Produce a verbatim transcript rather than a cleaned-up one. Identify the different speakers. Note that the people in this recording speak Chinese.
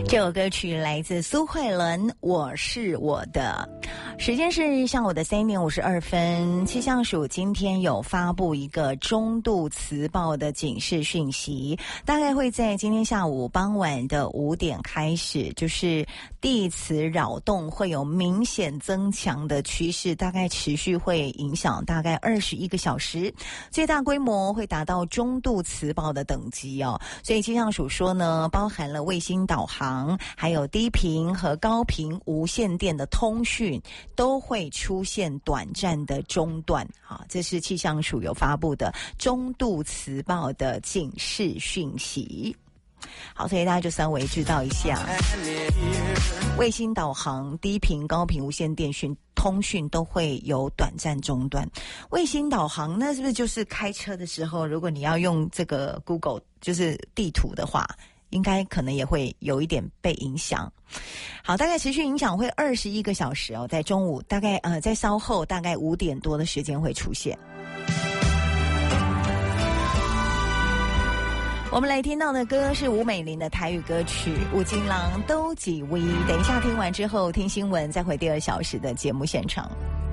Speaker 1: 这首歌曲来自苏慧伦，《我是我的》。时间是上午的三点五十二分。气象署今天有发布一个中度磁暴的警示讯息，大概会在今天下午傍晚的五点开始，就是地磁扰动会有明显增强的趋势，大概持续会影响大概二十一个小时，最大规模会达到中度磁暴的等级哦。所以气象署说呢，包含了卫星导航，还有低频和高频无线电的通讯都会出现短暂的中断。好，这是气象署有发布的中度磁暴的警示讯息。好，所以大家就稍微知道一下，卫星导航、低频、高频无线电讯通讯都会有短暂中断。卫星导航那是不是就是开车的时候，如果你要用这个 Google 就是地图的话，应该可能也会有一点被影响。好，大概持续影响会二十一个小时哦，在中午大概呃在稍后大概五点多的时间会出现。我们来听到的歌是吴美玲的台语歌曲《有情人都一位》。等一下听完之后听新闻，再回第二小时的节目现场。